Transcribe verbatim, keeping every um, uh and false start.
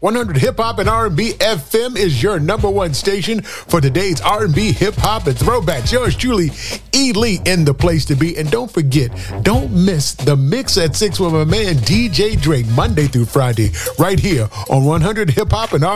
one hundred Hip Hop and R and B F M is your number one station for today's R and B, hip hop, and throwbacks. Yours truly, E. Lee, in the place to be. And don't forget, don't miss the mix at six with my man D J Drake, Monday through Friday, right here on one hundred Hip Hop and R and B.